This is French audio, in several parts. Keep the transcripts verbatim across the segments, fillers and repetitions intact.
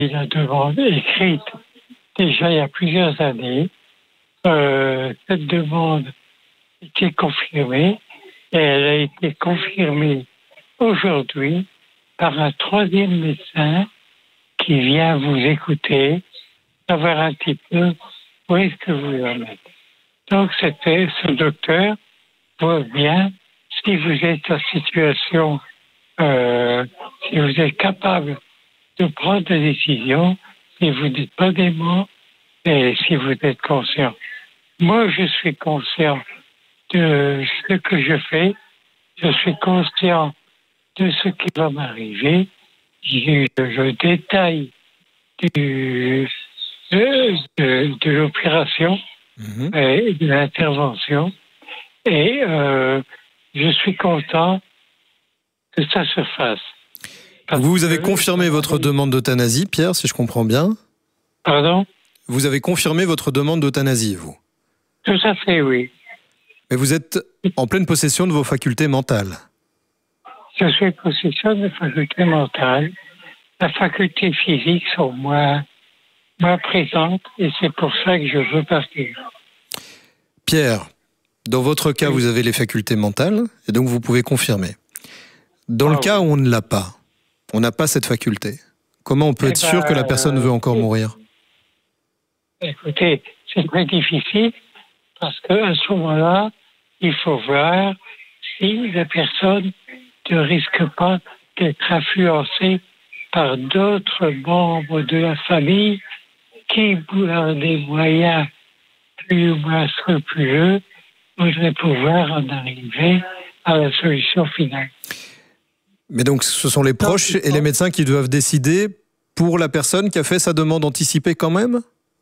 la demande écrite déjà il y a plusieurs années. Euh, cette demande était confirmée et elle a été confirmée aujourd'hui par un troisième médecin qui vient vous écouter, savoir un petit peu où est-ce que vous en êtes. Donc, c'était ce docteur voit bien si vous êtes en situation, euh, si vous êtes capable de prendre des décisions, si vous n'êtes pas dément et si vous êtes conscient. Moi, je suis conscient de ce que je fais, je suis conscient de ce qui va m'arriver, je, je détaille du, de, de, de l'opération mmh. et de l'intervention et euh, je suis content que ça se fasse. Parce vous avez confirmé que... votre demande d'euthanasie, Pierre, si je comprends bien. Pardon ? Vous avez confirmé votre demande d'euthanasie, vous ? Tout à fait, oui. Mais vous êtes en pleine possession de vos facultés mentales. Je suis en possession de facultés mentales. La faculté physique sont moins, moins présentes et c'est pour ça que je veux partir. Pierre, dans votre cas, oui. vous avez les facultés mentales et donc vous pouvez confirmer. Dans ah, le cas oui. où on ne l'a pas, on n'a pas cette faculté, comment on peut eh être ben, sûr que la personne euh, veut encore euh, mourir ? Écoutez, c'est très difficile parce qu'à ce moment-là, il faut voir si la personne ne risque pas d'être influencée par d'autres membres de la famille qui, par des moyens plus ou moins scrupuleux, voudraient pouvoir en arriver à la solution finale. Mais donc, ce sont les proches et les médecins qui doivent décider pour la personne qui a fait sa demande anticipée quand même ?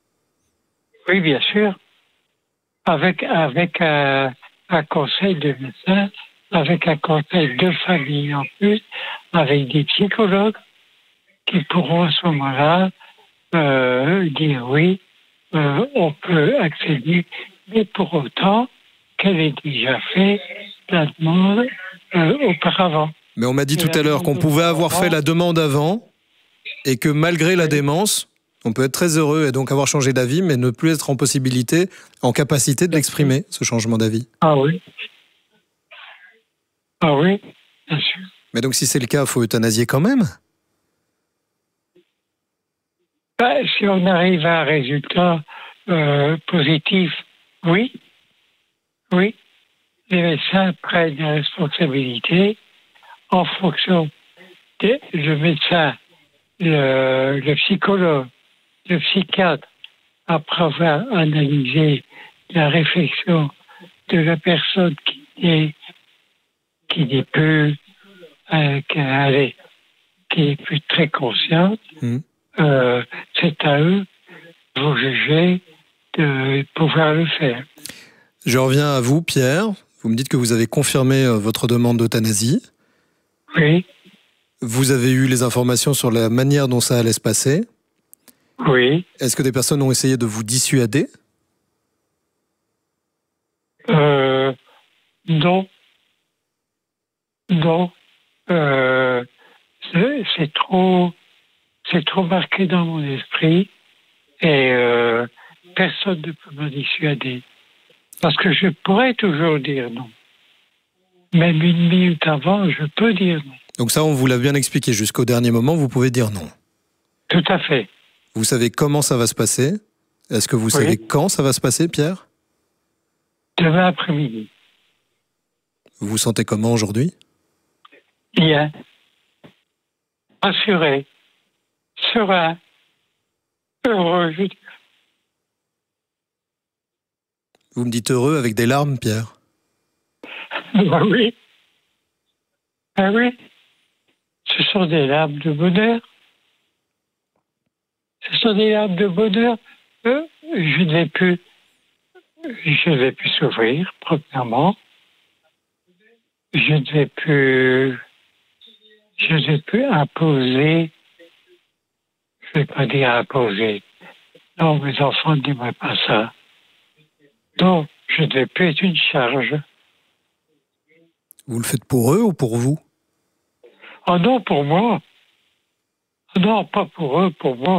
Oui, bien sûr. Avec, avec un, un conseil de médecins, avec un conseil de famille en plus, avec des psychologues qui pourront à ce moment-là euh, dire oui, euh, on peut accéder, mais pour autant qu'elle ait déjà fait la demande euh, auparavant. Mais on m'a dit et tout à l'heure qu'on pouvait avoir fait la demande avant et que malgré la démence, on peut être très heureux et donc avoir changé d'avis, mais ne plus être en possibilité, en capacité de l'exprimer, ce changement d'avis. Ah oui. Ah oui, bien sûr. Mais donc si c'est le cas, il faut euthanasier quand même ? Ben, si on arrive à un résultat euh, positif, oui. Oui. Les médecins prennent des responsabilités en fonction de le médecin, le, le psychologue, le psychiatre, après avoir analysé la réflexion de la personne qui est qui n'est plus euh, qui, allez, qui n'est plus très consciente, mmh. euh, c'est à eux de vous juger de pouvoir le faire. Je reviens à vous, Pierre. Vous me dites que vous avez confirmé votre demande d'euthanasie. Oui. Vous avez eu les informations sur la manière dont ça allait se passer. Oui. Est-ce que des personnes ont essayé de vous dissuader ? Euh, non. Non. Euh, c'est, c'est trop, c'est trop marqué dans mon esprit et euh, personne ne peut me dissuader. Parce que je pourrais toujours dire non. Même une minute avant, je peux dire non. Donc ça, on vous l'a bien expliqué. Jusqu'au dernier moment, vous pouvez dire non. Tout à fait. Vous savez comment ça va se passer ? Est-ce que vous oui. savez quand ça va se passer, Pierre ? Demain après-midi. Vous vous sentez comment aujourd'hui ? Bien. Rassuré. Serein. Heureux. Vous me dites heureux avec des larmes, Pierre ? Ah oui. Ah oui. Ce sont des larmes de bonheur. Ce sont des larmes de bonheur. Euh, je ne vais plus, je ne vais plus s'ouvrir, premièrement. Je ne vais plus, je ne vais plus imposer. Je ne vais pas dire imposer. Non, mes enfants ne diraient pas ça. Donc, je ne vais plus être une charge. Vous le faites pour eux ou pour vous ? Oh non, pour moi. Non, pas pour eux, pour moi.